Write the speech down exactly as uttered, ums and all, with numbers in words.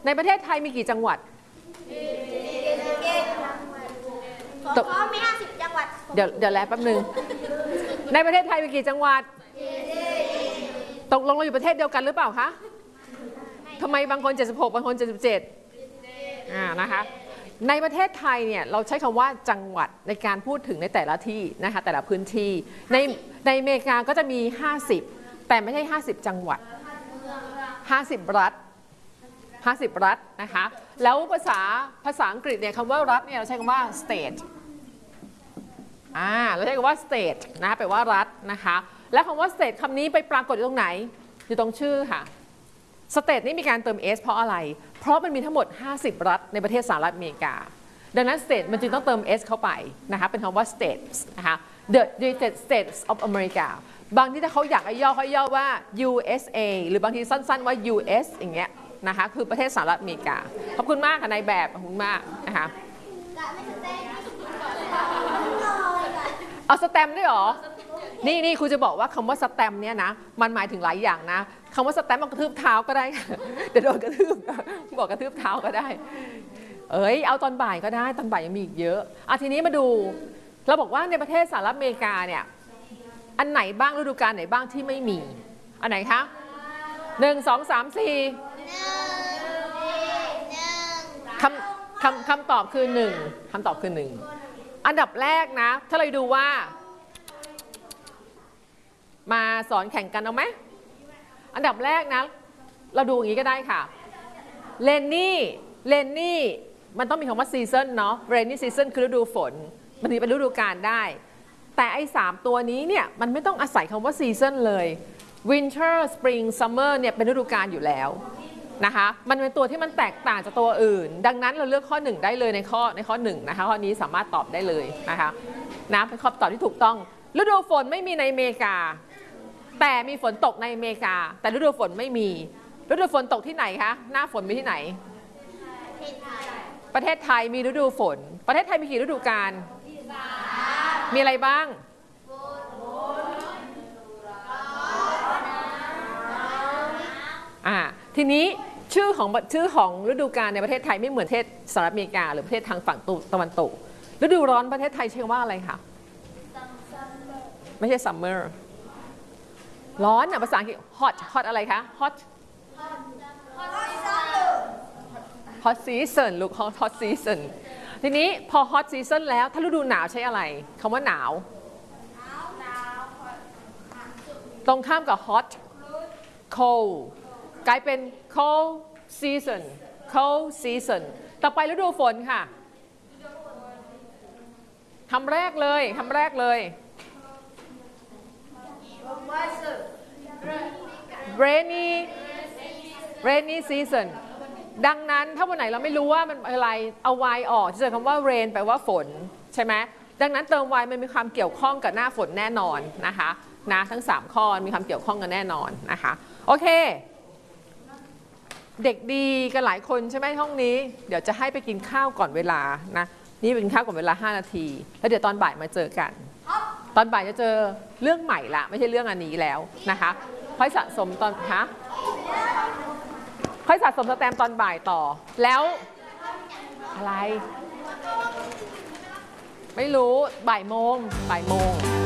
ในประเทศไทยมีกี่จังหวัดตกมีห้าสิบจังหวัดเดี๋ยวเดี๋ยวแล้วแป๊บนึงในประเทศไทยมีกี่จังหวัดตกลงเราอยู่ประเทศเดียวกันหรือเปล่าคะทำไมบางคนเจ็ดสิบหกบางคนเจ็ดสิบเจ็ดอ่านะคะในประเทศไทยเนี่ยเราใช้คำว่าจังหวัดในการพูดถึงในแต่ละที่นะคะแต่ละพื้นที่ในในอเมริกาก็จะมีห้าสิบแต่ไม่ใช่ห้าสิบจังหวัดห้าสิบรัฐห้าสิบรัฐนะคะแล้วภาษาภาษาอังกฤษเนี่ยคำว่ารัฐเนี่ยเราใช้คำว่า state อ่าเราใช้คำว่า state นะแปลว่ารัฐนะคะและคำว่า state คำนี้ไปปรากฏอยู่ตรงไหนอยู่ตรงชื่อค่ะ state นี่มีการเติม s เพราะอะไรเพราะมันมีทั้งหมดห้าสิบรัฐในประเทศสหรัฐอเมริกาดังนั้น state มันจึงต้องเติม s เข้าไปนะคะเป็นคำว่า states นะคะ the United States of America บางที่ถ้าเขาอยากให้ย่อเขาย่อว่า ยู เอส เอ หรือบางทีสั้นๆว่า ยู เอส อย่างเงี้ยนะคะคือประเทศสหรัฐอเมริกาขอบคุณมากค่ะนายแบบขอบคุณมากนะคะเอาสแตมป์ด้วยหรอนี่นี่ครูจะบอกว่าคำว่าสแตมป์เนี่ยนะมันหมายถึงหลายอย่างนะคำว่าสแตมป์มันกระทืบเท้าก็ได้เดี๋ยวโดนกระทืบบอกกระทืบเท้าก็ได้เอ้ยเอาตอนบ่ายก็ได้ตอนบ่ายยังมีอีกเยอะอ่ะทีนี้มาดูเราบอกว่าในประเทศสหรัฐอเมริกาเนี่ยอันไหนบ้างฤดูกาลไหนบ้างที่ไม่มีอันไหนคะหนึ่งสองสามสี่คำคำคำตอบคือหนึ่งคำตอบคือหนึ่งอันดับแรกนะถ้าเราดูว่ามาสอนแข่งกันเอาไหมอันดับแรกนะเราดูอย่างนี้ก็ได้ค่ะเลนนี่เลนนี่มันต้องมีคำว่าซีซันเนาะเรนนี่ซีซันคือฤดูฝนมันถึงเป็นฤดูกาลได้แต่ไอ้สามตัวนี้เนี่ยมันไม่ต้องอาศัยคำว่าซีซันเลย Winter Spring Summer เนี่ยเป็นฤดูกาลอยู่แล้วนะคะมันเป็นตัวที่มันแตกต่างจากตัวอื่นดังนั้นเราเลือกข้อหนึ่งได้เลยในข้อในข้อหนึ่งนะคะข้อนี้สามารถตอบได้เลยนะคะนะเป็นคำตอบที่ถูกต้องฤดูฝนไม่มีในอเมริกาแต่มีฝนตกในอเมริกาแต่ฤดูฝนไม่มีฤดูฝนตกที่ไหนคะหน้าฝนมีที่ไหนประเทศไทยมีฤดูฝนประเทศไทยมีกี่ฤดูกาลมีอะไรบ้างอ่าทีนี้ชื่อของชื่อของฤดูกาลในประเทศไทยไม่เหมือนประเทศสหรัฐอเมริกาหรือประเทศทางฝั่งตะวันตกฤดูร้อนประเทศไทยชื่อว่าอะไรคะไม่ใช่ summer ร้อนอ่ะภาษาอังกฤษ hot hot อะไรคะ hot hot season ลูก hot hot season ทีนี้พอ hot season แล้วถ้าฤดูหนาวใช้อะไรคำว่าหนาวตรงข้ามกับ hot cold กลายเป็น cold season cold season ต่อไปฤดูฝนค่ะคำแรกเลยคำแรกเลย rainy rainy season ดังนั้นถ้าวันไหนเราไม่รู้ว่ามันอะไรเอา y ออกจะเจอคำว่า rain แปลว่าฝนใช่ไหมดังนั้นเติม y มันมีความเกี่ยวข้องกับหน้าฝนแน่นอนนะคะนะทั้งสามข้อมีความเกี่ยวข้องกันแน่นอนนะคะโอเคเด็กดีกันหลายคนใช่ไหมห้องนี้เดี๋ยวจะให้ไปกินข้าวก่อนเวลานะนี่เป็นข้าวก่อนเวลาห้านาทีแล้วเดี๋ยวตอนบ่ายมาเจอกันตอนบ่ายจะเจอเรื่องใหม่ละไม่ใช่เรื่องอันนี้แล้วนะคะค่อยสะสมตอนฮะค่อยสะสมสแตมป์ตอนบ่ายต่อแล้วอะไรไม่รู้บ่ายโมงบ่ายโมง